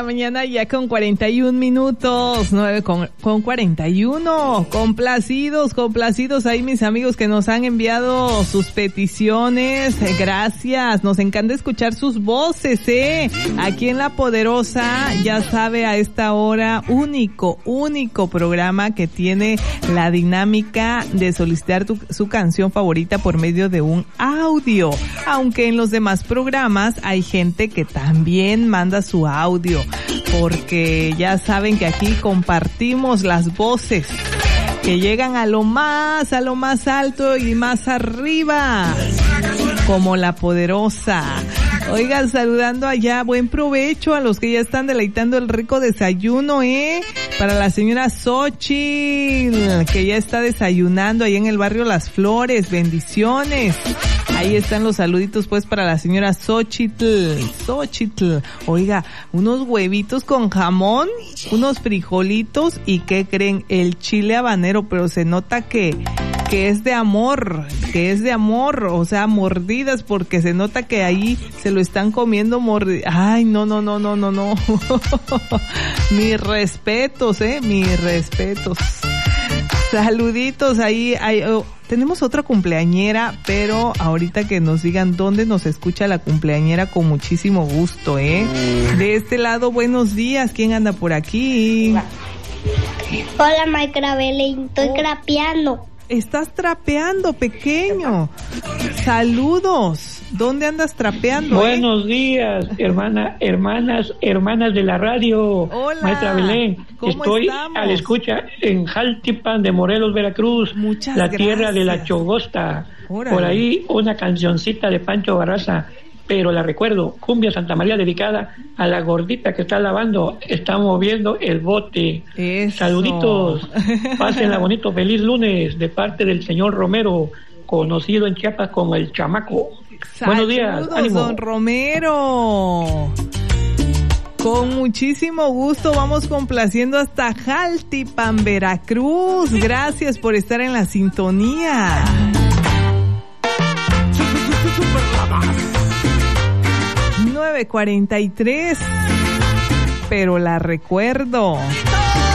mañana ya con 41 minutos, 9 con 41. Complacidos ahí mis amigos que nos han enviado sus peticiones. Gracias, nos encanta escuchar sus voces, Aquí en La Poderosa, ya sabe, a esta hora, único programa que tiene la dinámica de solicitar su canción favorita por medio de un audio. Aunque en los demás programas hay gente que también manda su audio, porque ya saben que aquí compartimos las voces que llegan a lo más alto y más arriba, como La Poderosa. Oigan, saludando allá, buen provecho a los que ya están deleitando el rico desayuno, para la señora Xochitl, que ya está desayunando ahí en el barrio Las Flores. Bendiciones. Ahí están los saluditos pues para la señora Xochitl. Oiga, unos huevitos con jamón, unos frijolitos y ¿qué creen? El chile habanero, pero se nota que es de amor, o sea, mordidas, porque se nota que ahí se lo están comiendo Ay, no. Mis respetos, mis respetos. Saluditos ahí. Tenemos otra cumpleañera, pero ahorita que nos digan dónde nos escucha la cumpleañera, con muchísimo gusto, De este lado, buenos días. ¿Quién anda por aquí? Hola, Maicrabele, estoy trapeando. Estás trapeando, pequeño. Saludos. ¿Dónde andas trapeando? Buenos días, hermanas de la radio. Hola. Maestra Belén. Estoy estamos? a la escucha en Jaltipan de Morelos, Veracruz. Muchas la gracias. Tierra de la Chogosta. Órale. Por ahí una cancioncita de Pancho Barraza, pero la recuerdo, Cumbia Santa María, dedicada a la gordita que está lavando, está moviendo el bote. Eso. Saluditos, pásenla bonito, feliz lunes, de parte del señor Romero, conocido en Chiapas como el Chamaco. Buenos días, ánimo. Don Romero. Con muchísimo gusto vamos complaciendo hasta Jaltipan, Veracruz. Gracias por estar en la sintonía. 9:43, pero la recuerdo.